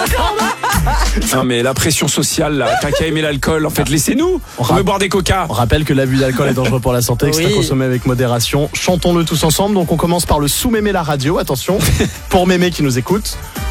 Non mais la pression sociale là, t'as qu'à aimer l'alcool, en fait laissez-nous, on veut boire des coca. On rappelle que l'abus d'alcool est dangereux pour la santé, que c'est à Oui. consommer avec modération. Chantons-le tous ensemble, donc on commence par le sous-mémé la radio, attention, pour Mémé qui nous écoute.